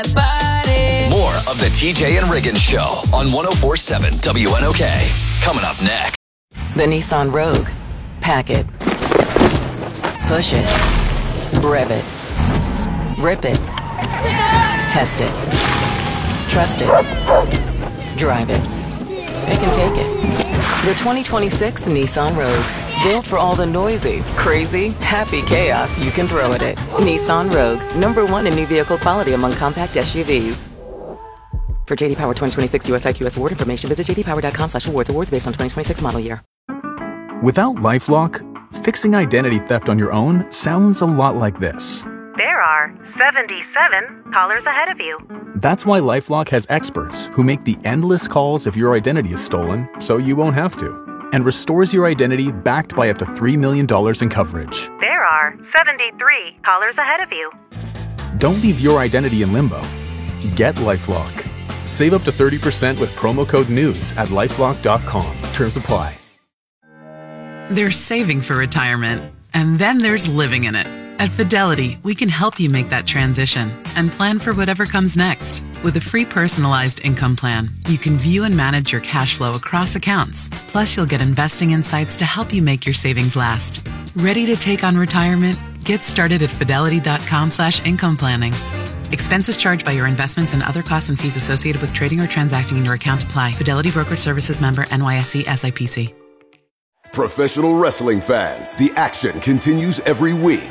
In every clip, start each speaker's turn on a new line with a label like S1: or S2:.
S1: More of the TJ and Riggins Show on 104.7 WNOK. Coming up next.
S2: The Nissan Rogue. Pack it. Push it. Rev it. Rip it. Test it. Trust it. Drive it. It can take it. The 2026 Nissan Rogue. Built for all the noisy, crazy, happy chaos you can throw at it. Nissan Rogue. #1 in new vehicle quality among compact SUVs. For JD Power 2026 US IQS award information, visit jdpower.com/awards. Awards based on 2026 model year.
S3: Without LifeLock, fixing identity theft on your own sounds a lot like this.
S4: There are 77 callers ahead of you.
S3: That's why LifeLock has experts who make the endless calls if your identity is stolen so you won't have to, and restores your identity backed by up to $3 million in coverage.
S4: There are 73 callers ahead of you.
S3: Don't leave your identity in limbo. Get LifeLock. Save up to 30% with promo code NEWS at LifeLock.com. Terms apply.
S5: There's saving for retirement, and then there's living in it. At Fidelity, we can help you make that transition and plan for whatever comes next. With a free personalized income plan, you can view and manage your cash flow across accounts. Plus, you'll get investing insights to help you make your savings last. Ready to take on retirement? Get started at fidelity.com/income planning. Expenses charged by your investments and other costs and fees associated with trading or transacting in your account apply. Fidelity Brokerage Services member NYSE SIPC.
S6: Professional wrestling fans, the action continues every week.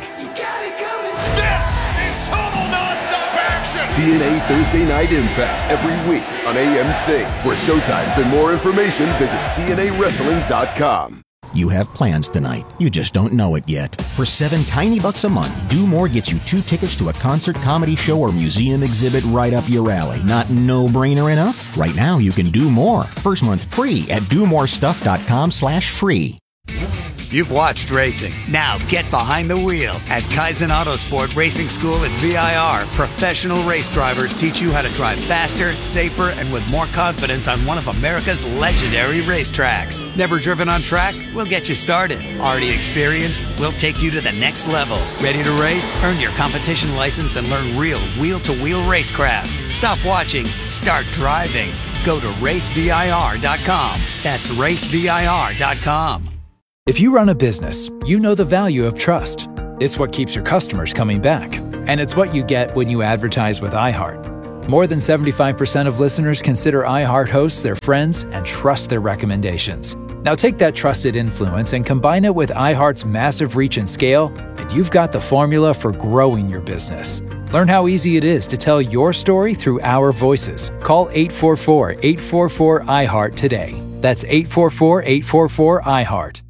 S7: This is total nonstop action!
S6: TNA Thursday Night Impact every week on AMC. For showtimes and more information, visit TNAWrestling.com.
S8: You have plans tonight. You just don't know it yet. For $7 tiny a month, Do More gets you 2 tickets to a concert, comedy show, or museum exhibit right up your alley. Not no-brainer enough? Right now, you can do more. First month free at domorestuff.com/free.
S9: You've watched racing. Now get behind the wheel. At Kaizen Autosport Racing School at VIR, professional race drivers teach you how to drive faster, safer, and with more confidence on one of America's legendary racetracks. Never driven on track? We'll get you started. Already experienced? We'll take you to the next level. Ready to race? Earn your competition license and learn real wheel-to-wheel racecraft. Stop watching. Start driving. Go to racevir.com. That's racevir.com.
S10: If you run a business, you know the value of trust. It's what keeps your customers coming back. And it's what you get when you advertise with iHeart. More than 75% of listeners consider iHeart hosts their friends and trust their recommendations. Now take that trusted influence and combine it with iHeart's massive reach and scale, and you've got the formula for growing your business. Learn how easy it is to tell your story through our voices. Call 844-844-iHeart today. That's 844-844-iHeart.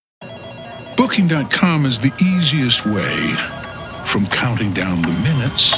S11: Booking.com is the easiest way from counting down the minutes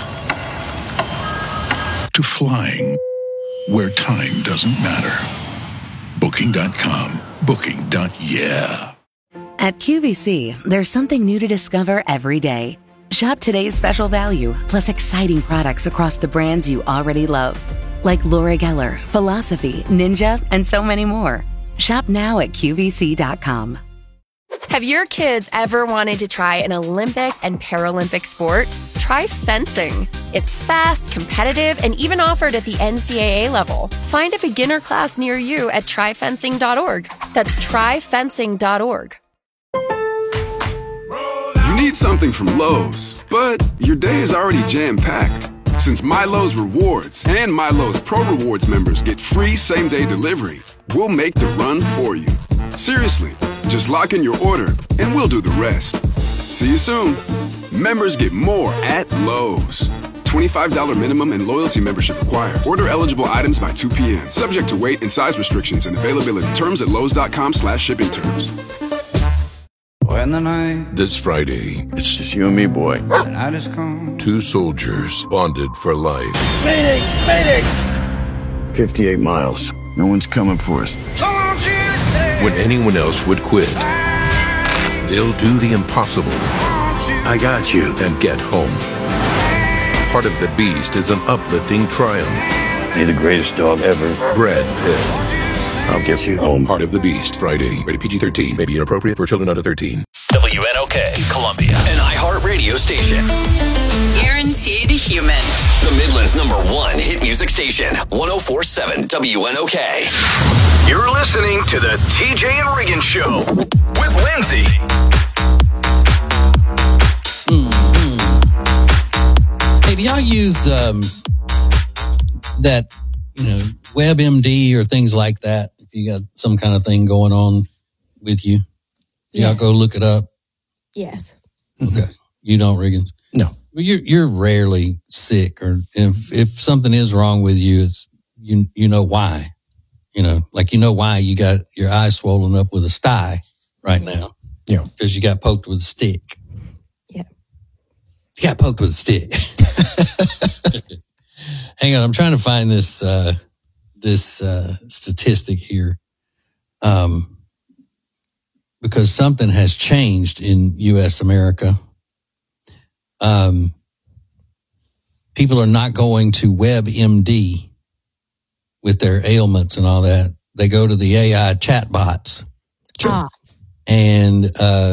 S11: to flying where time doesn't matter. Booking.com. Booking.yeah.
S12: At QVC, there's something new to discover every day. Shop today's special value, plus exciting products across the brands you already love. Like Laura Geller, Philosophy, Ninja, and so many more. Shop now at QVC.com.
S13: Have your kids ever wanted to try an Olympic and Paralympic sport? Try fencing. It's fast, competitive, and even offered at the NCAA level. Find a beginner class near you at tryfencing.org. That's tryfencing.org.
S14: You need something from Lowe's, but your day is already jam-packed. Since MyLowe's Rewards and MyLowe's Pro Rewards members get free same-day delivery, we'll make the run for you. Seriously, just lock in your order and we'll do the rest. See you soon. Members get more at Lowe's. $25 minimum and loyalty membership required. Order eligible items by 2 p.m. Subject to weight and size restrictions and availability. Terms at lowes.com/shipping terms.
S15: This Friday, it's just you and me, boy. And I just come. 2 soldiers bonded for life.
S7: Mayday! Mayday!
S15: 58 miles. No one's coming for us.
S7: When
S15: anyone else would quit, they'll do the impossible.
S7: I got you.
S15: And get home. Heart of the Beast is an uplifting triumph.
S7: You're the greatest dog ever.
S15: Brad Pitt.
S7: I'll get you home.
S15: Heart of the Beast, Friday. Rated PG-13. May be inappropriate for children under 13.
S1: WN WNOK, Columbia. An iHeartRadio station.
S16: Guaranteed human.
S1: The Midland's #1 hit music station. 104.7 WNOK. You're listening to the TJ and Riggins Show with Lindsay.
S17: Hey, do y'all use that, WebMD or things like that? If you got some kind of thing going on with you, y'all go look it up.
S18: Yes.
S17: Okay. You don't, Riggins?
S19: No.
S17: Well, you're rarely sick, or if something is wrong with you, it's you know why. Why you got your eyes swollen up with a sty right now.
S19: Yeah.
S17: Because you got poked with a stick.
S18: Yeah.
S17: You got poked with a stick. Hang on, I'm trying to find this statistic here. Because something has changed in U.S. America. People are not going to WebMD with their ailments and all that. They go to the AI chatbots.
S18: Sure.
S17: And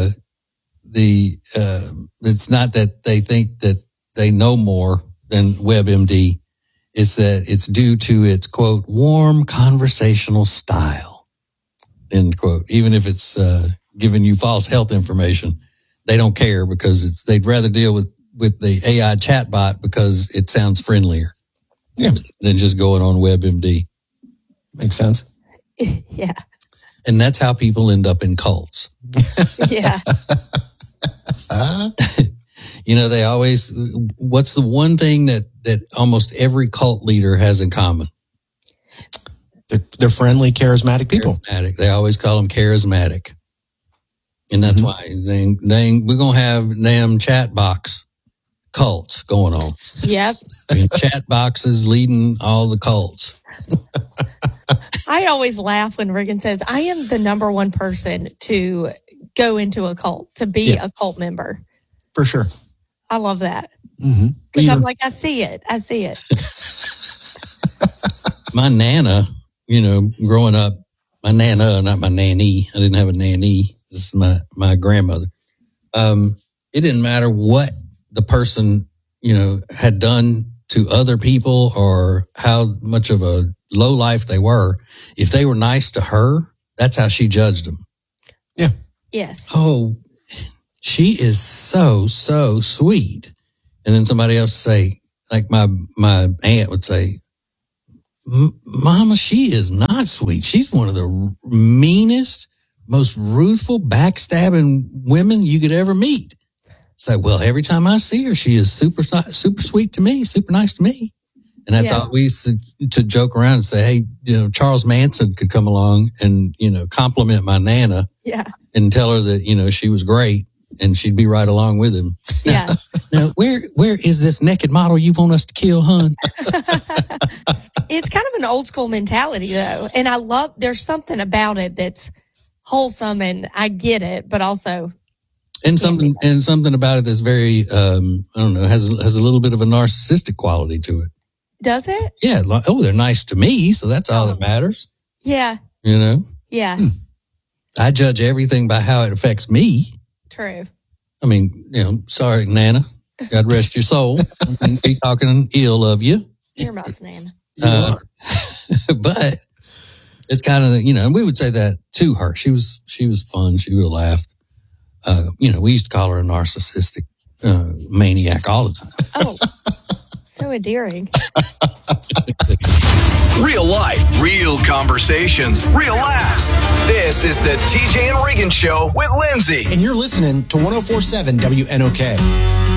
S17: it's not that they think that they know more than WebMD. It's that it's due to its, quote, warm conversational style, end quote. Even if it's giving you false health information, they don't care because they'd rather deal with the AI chatbot because it sounds friendlier than just going on WebMD.
S19: Makes sense.
S18: Yeah.
S17: And that's how people end up in cults.
S18: Yeah.
S17: They always, what's the one thing that almost every cult leader has in common?
S19: They're friendly, charismatic people.
S17: Charismatic. They always call them charismatic. And that's why we're going to have damn chat box cults going on.
S18: Yep.
S17: Chat boxes leading all the cults.
S18: I always laugh when Riggins says, I am the #1 person to go into a cult, to be a cult member.
S19: For sure.
S18: I love that.
S19: Mm-hmm.
S18: Because I'm like, I see it.
S17: My Nana, growing up, my Nana, not my nanny. I didn't have a nanny. This is my grandmother. It didn't matter what the person, had done to other people or how much of a low life they were. If they were nice to her, that's how she judged them.
S19: Yeah.
S18: Yes.
S17: Oh, she is so, so sweet. And then somebody else say, like my aunt would say, Mama, she is not sweet. She's one of the meanest, most ruthful, backstabbing women you could ever meet. It's like, well, every time I see her, she is super sweet to me, super nice to me. And that's all we used to joke around and say, hey, Charles Manson could come along and, compliment my Nana and tell her that, she was great and she'd be right along with him.
S18: Yeah.
S17: Now, where is this naked model you want us to kill, hun?
S18: It's kind of an old school mentality though. And there's something about it that's wholesome and I get it, but also. And
S17: something about it that's very, has a little bit of a narcissistic quality to it.
S18: Does it?
S17: Yeah. They're nice to me, so that's all that matters.
S18: Yeah. Yeah.
S17: I judge everything by how it affects me.
S18: True.
S17: I mean, sorry, Nana. God rest your soul. I be talking ill of you.
S18: You're most Nana.
S17: But it's kind of, and we would say that to her. She was fun. She would have laughed. We used to call her a narcissistic maniac all the time.
S18: Oh, so endearing.
S1: Real life, real conversations, real laughs. This is the TJ and Riggins Show with Lindsay.
S19: And you're listening to 104.7 WNOK.